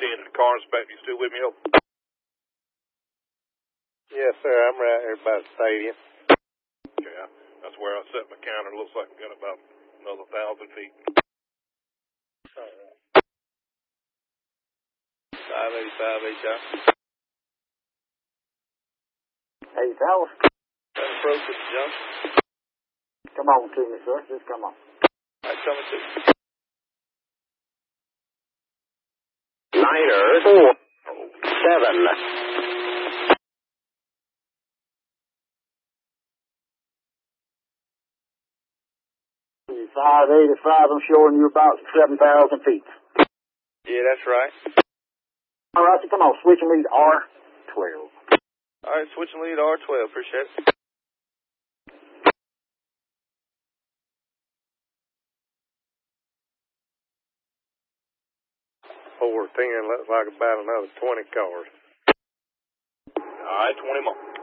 10 to the car inspector. You still with me, Hope? Yes, sir. I'm right here by the stadium. Yeah, that's where I set my counter. Looks like we got about another 1,000 feet. All right. 585 each out. Hey, fellas. That approach with the jump. Come on to me, sir. Just come on. All right, coming to you. Niners 4-7. 585, I'm showing you about 7,000 feet. Yeah, that's right. All right, so come on, switch and lead R12. All right, switching lead R12. Appreciate it. 410 looks like about another 20 cars. All right, 20 more.